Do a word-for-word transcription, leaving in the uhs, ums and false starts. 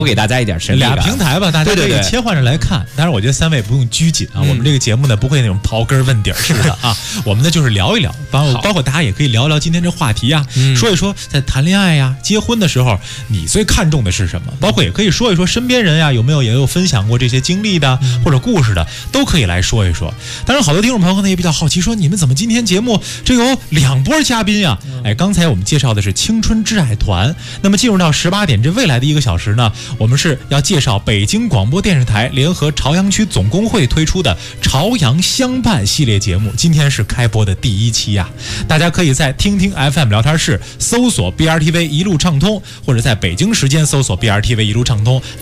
给大家一点神秘感。 俩平台吧，大家可以切换着来看。当然，我觉得三位不用拘谨啊，嗯、我们这个节目呢不会那种刨根问底似的啊，我们呢就是聊一聊，包括包括大家也可以聊聊今天这话题啊，嗯、说一说在谈恋爱呀、结婚的时候，你最看重的是什么？包括也可以说一说身边人呀有没有也有分享过这些经历的、嗯、或者故事的，都可以来说一说。当然，好多听众朋友可能也比较好奇，说你们怎么今天节目这有两波嘉宾呀？嗯、哎，刚才我们介绍的是青春挚爱团，那么进入到十八点这未来的一个小时呢，我们是要介绍北京广播电视台联合朝阳区总工会推出的朝阳相伴系列节目，今天是开播的第一期呀、啊，大家可以在听听 F M 聊天室搜索 B R T V 一路畅通，或者在北京时间搜索 B R T V 一路畅通。